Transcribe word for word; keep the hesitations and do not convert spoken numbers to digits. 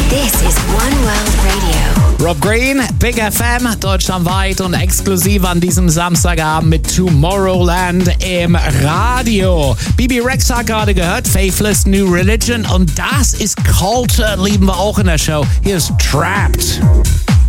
This is One World Radio. Rob Green, Big F M, deutschlandweit und exklusiv an diesem Samstagabend mit Tomorrowland im Radio. Bibi Rex hat gerade gehört, Faithless New Religion, und das ist Culture, lieben wir auch in der Show. Hier ist Trapped.